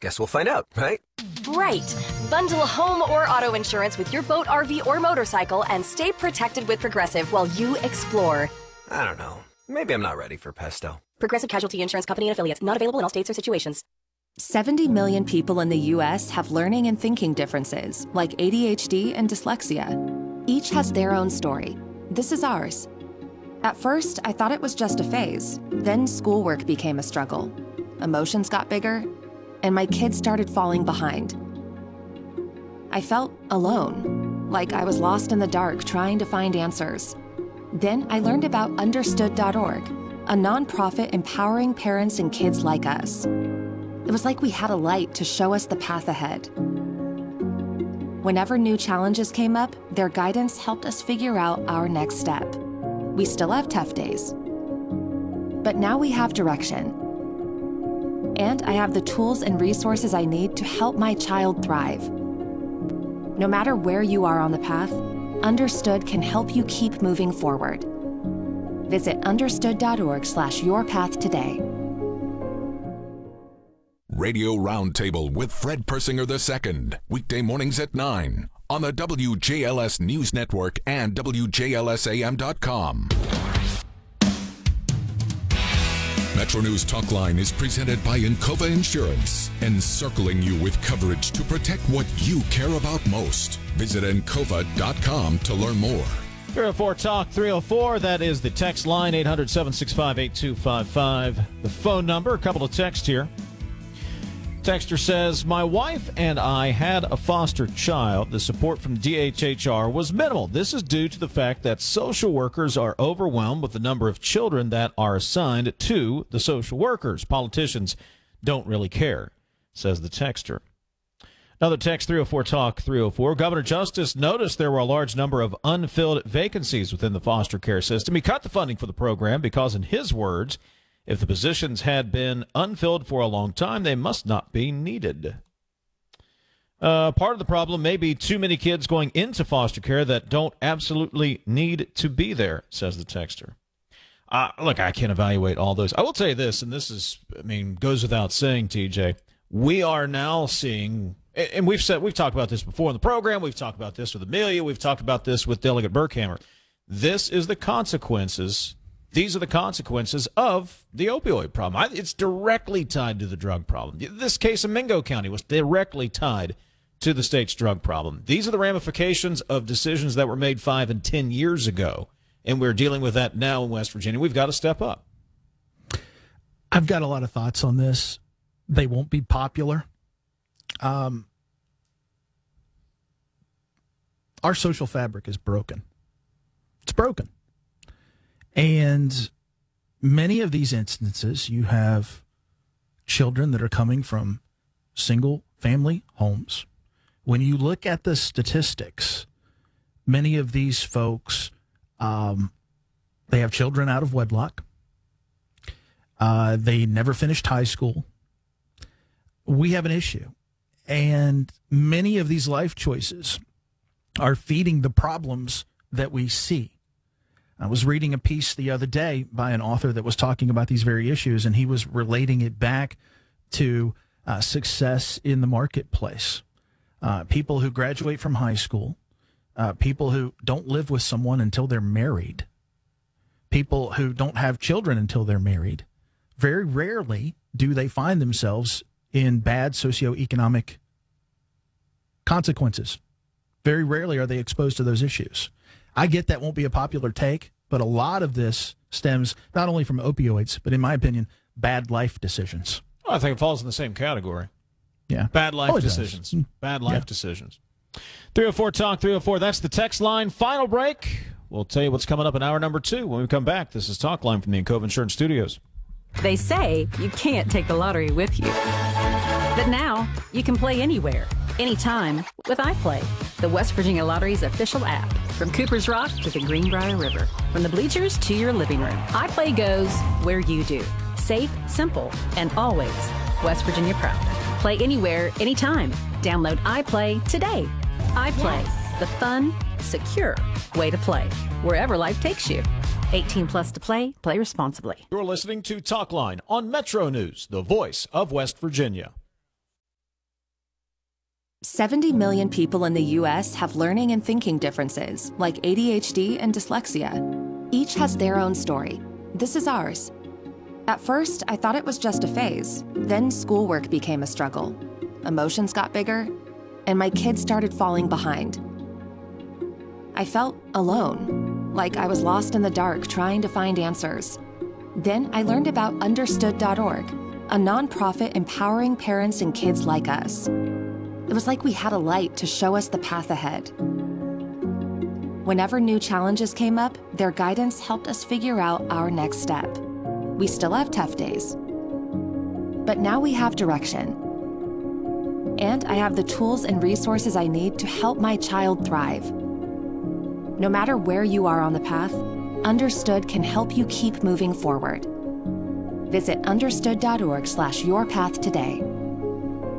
Guess we'll find out, right? Right. Bundle home or auto insurance with your boat, RV, or motorcycle and stay protected with Progressive while you explore. I don't know. Maybe I'm not ready for pesto. Progressive Casualty Insurance Company and Affiliates. Not available in all states or situations. 70 million people in the U.S. have learning and thinking differences, like ADHD and dyslexia. Each has their own story. This is ours. At first, I thought it was just a phase. Then schoolwork became a struggle. Emotions got bigger, and my kids started falling behind. I felt alone, like I was lost in the dark trying to find answers. Then I learned about Understood.org, a nonprofit empowering parents and kids like us. It was like we had a light to show us the path ahead. Whenever new challenges came up, their guidance helped us figure out our next step. We still have tough days, but now we have direction. And I have the tools and resources I need to help my child thrive. No matter where you are on the path, Understood can help you keep moving forward. Visit understood.org/yourpath today. Radio Roundtable with Fred Persinger II, weekday mornings at 9 on the WJLS News Network and WJLSAM.com. Metro News Talkline is presented by Encova Insurance, encircling you with coverage to protect what you care about most. Visit Encova.com to learn more. 304 Talk 304, that is the text line, 800-765-8255. The phone number, a couple of texts here. Texter says, my wife and I had a foster child. The support from DHHR was minimal. This is due to the fact that social workers are overwhelmed with the number of children that are assigned to the social workers. Politicians don't really care, says the texter. Another text, 304 Talk 304. Governor Justice noticed there were a large number of unfilled vacancies within the foster care system. He cut the funding for the program because, in his words, if the positions had been unfilled for a long time, they must not be needed. Part of the problem may be too many kids going into foster care that don't absolutely need to be there, says the texter. Look, I can't evaluate all those. I will tell you this, and this is, goes without saying, TJ. We are now seeing, and we've talked about this before in the program. We've talked about this with Amelia. We've talked about this with Delegate Burkhammer. These are the consequences of the opioid problem. It's directly tied to the drug problem. This case in Mingo County was directly tied to the state's drug problem. These are the ramifications of decisions that were made 5 and 10 years ago, and we're dealing with that now in West Virginia. We've got to step up. I've got a lot of thoughts on this. They won't be popular. Our social fabric is broken. It's broken. And many of these instances, you have children that are coming from single-family homes. When you look at the statistics, many of these folks, they have children out of wedlock. They never finished high school. We have an issue. And many of these life choices are feeding the problems that we see. I was reading a piece the other day by an author that was talking about these very issues, and he was relating it back to success in the marketplace. People who graduate from high school, people who don't live with someone until they're married, people who don't have children until they're married. Very rarely do they find themselves in bad socioeconomic consequences. Very rarely are they exposed to those issues. I get that won't be a popular take, but a lot of this stems not only from opioids, but in my opinion, bad life decisions. Well, I think it falls in the same category. Yeah. Bad life decisions. Bad life decisions. 304 Talk 304. That's the text line. Final break. We'll tell you what's coming up in hour number 2 when we come back. This is Talk Line from the Encova Insurance Studios. They say you can't take the lottery with you. But now you can play anywhere, anytime with iPlay, the West Virginia Lottery's official app. From Cooper's Rock to the Greenbrier River, from the bleachers to your living room, iPlay goes where you do. Safe, simple, and always West Virginia proud. Play anywhere, anytime. Download iPlay today. iPlay, the fun, secure way to play, wherever life takes you. 18 plus to play. Play responsibly. You're listening to Talk Line on Metro News, the voice of West Virginia. 70 million people in the U.S. have learning and thinking differences, like ADHD and dyslexia. Each has their own story. This is ours. At first, I thought it was just a phase. Then schoolwork became a struggle. Emotions got bigger, and my kids started falling behind. I felt alone, like I was lost in the dark trying to find answers. Then I learned about Understood.org, a nonprofit empowering parents and kids like us. It was like we had a light to show us the path ahead. Whenever new challenges came up, their guidance helped us figure out our next step. We still have tough days, but now we have direction. And I have the tools and resources I need to help my child thrive. No matter where you are on the path, Understood can help you keep moving forward. Visit understood.org/yourpath today.